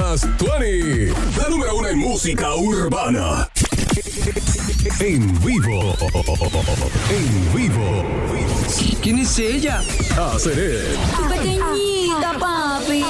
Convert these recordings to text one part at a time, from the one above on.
Las Tuani, la número uno en música urbana. En vivo. En vivo. ¿Quién es ella? Aceret. Tu pequeñita, papi.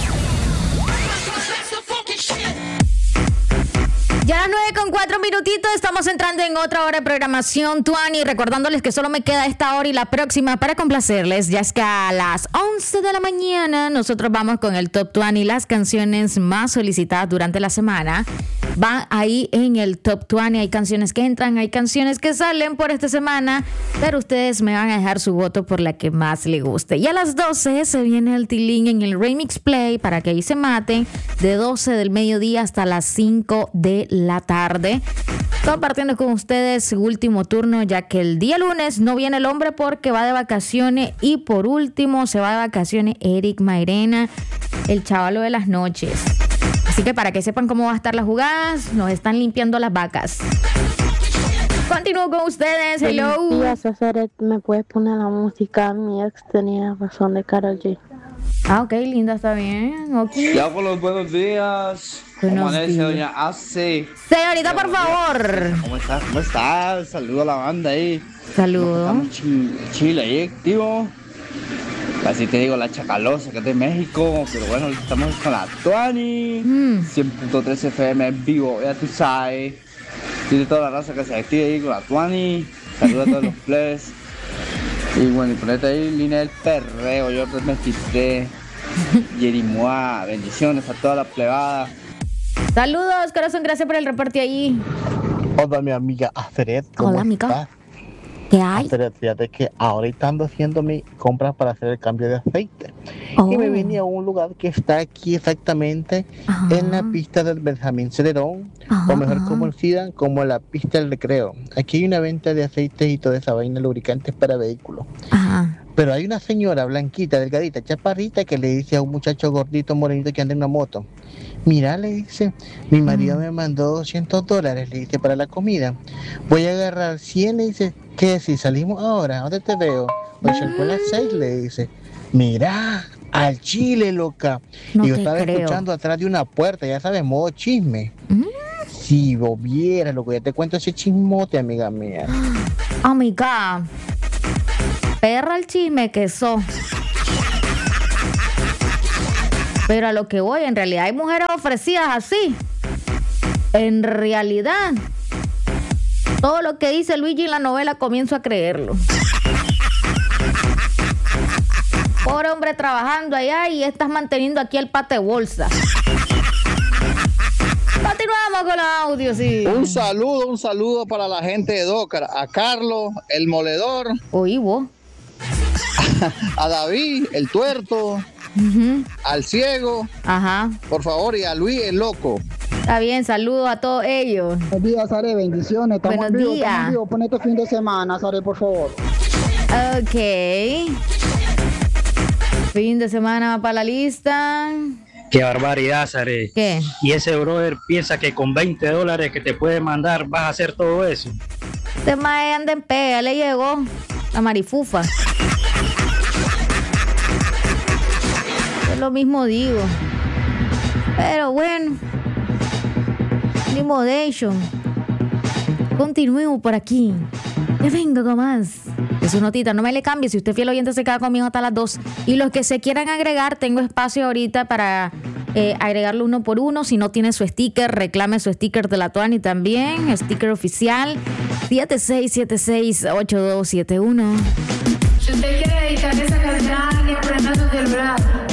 Ya las 9:04, estamos entrando en otra hora de programación Tuani, recordándoles que solo me queda esta hora y la próxima para complacerles, ya es que a las 11 de la mañana nosotros vamos con el Top Tuani, las canciones más solicitadas durante la semana. Van ahí en el Top Tuani, hay canciones que entran, hay canciones que salen por esta semana, pero ustedes me van a dejar su voto por la que más les guste. Y a las 12 se viene el tilín en el Remix Play para que ahí se maten, de 12 del mediodía hasta las 5 de la tarde. Compartiendo con ustedes su último turno, ya que el día lunes no viene el hombre porque va de vacaciones. Y por último se va de vacaciones Eric Mairena, el chavalo de las noches. Así que para que sepan cómo va a estar las jugadas, nos están limpiando las vacas. Continúo con ustedes. Hello. Buenos días, Aceret. ¿Me puedes poner la música? Mi ex tenía razón de Karol G. Ah, ok, linda, está bien. Okay. Ya por los buenos días. ¿Cómo amanece, doña Ace? Señorita, por favor. ¿Cómo estás? ¿Cómo estás? Saludo a la banda ahí. Saludo. Chile ahí, activo. Así te digo, la Chacalosa, que es de México. Pero bueno, estamos con la Tuani. 100.3 FM en vivo, ya tú sabes. Tiene toda la raza que se active ahí con la Tuani. Saludos a todos los players. Y bueno, y ponete ahí línea del perreo, yo 323, Yerimoa, bendiciones a toda la plebada. Saludos, corazón, gracias por el reporte ahí. Hola, mi amiga Aceret, ¿cómo Hola, amiga. estás? ¿Qué hay? Aceret, fíjate que ahorita ando haciendo mi compras para hacer el cambio de aceite. Oh. Y me vine a un lugar que está aquí exactamente en la pista del Benjamín Celerón, o mejor conocida como la pista del Recreo. Aquí hay una venta de aceites y toda esa vaina, lubricantes para vehículos. Ajá. Pero hay una señora blanquita, delgadita, chaparrita, que le dice a un muchacho gordito, morenito que anda en una moto: mira, le dice, mi marido me mandó $200, le dice, para la comida. Voy a agarrar 100, le dice, ¿qué? Si salimos ahora, ¿dónde te veo? Oye, a las 6, le dice. Mira, al Chile, loca. No y yo te estaba creo. escuchando atrás de una puerta, ya sabes, modo chisme. Si vos vieras, loco, ya te cuento ese chismote, amiga mía. Amiga, perra el chisme que sos. Pero a lo que voy, en realidad hay mujeres ofrecidas así. En realidad, todo lo que dice Luigi en la novela comienzo a creerlo. Pobre hombre trabajando allá y estás manteniendo aquí el pate bolsa. Continuamos con los audios, sí. Un saludo para la gente de Dócar, a Carlos, el moledor, Oí vos. a David, el tuerto, al ciego, Ajá. por favor, y a Luis, el loco. Está bien, saludos a todos ellos. Buenos días, Sare, bendiciones. Estamos Buenos en vivo, días. estamos en vivo. Pon este fin de semana, Sare, por favor. Ok. Fin de semana va para la lista. Qué barbaridad, Sare. ¿Qué? Y ese brother piensa que con $20 que te puede mandar vas a hacer todo eso. Este mae anda en pega, le llegó la marifufa. Es lo mismo digo. Pero bueno. Ni modation. Continuemos por aquí. Ya vengo con más. De su notita, no me le cambie. Si usted fiel oyente se queda conmigo hasta las 2. Y los que se quieran agregar, tengo espacio ahorita para agregarlo uno por uno. Si no tiene su sticker, reclame su sticker de la Tuani también. Sticker oficial 76768271. Si usted quiere dedicar esa canción a alguien, prenda su celular.